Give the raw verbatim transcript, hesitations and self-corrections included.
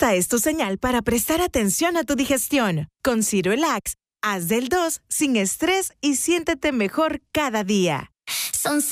Esta es tu señal para prestar atención a tu digestión. Con Cirelax, haz del dos sin estrés y siéntete mejor cada día. Son